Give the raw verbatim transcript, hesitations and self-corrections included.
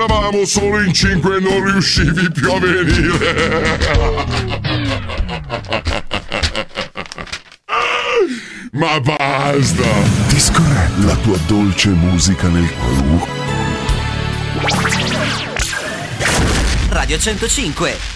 eravamo solo in cinque e non riuscivi più a venire. Ma basta! Discorè, la tua dolce musica nel cuore. Radio centocinque